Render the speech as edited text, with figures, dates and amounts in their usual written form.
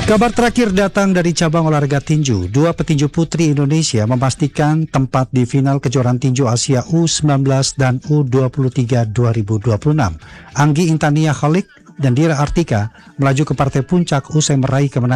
Kabar terakhir datang dari cabang olahraga tinju. Dua petinju putri Indonesia memastikan tempat di final kejuaraan tinju Asia U19 dan U23 2026. Anggi Intania Khalik dan Dira Artika melaju ke partai puncak usai meraih kemenangan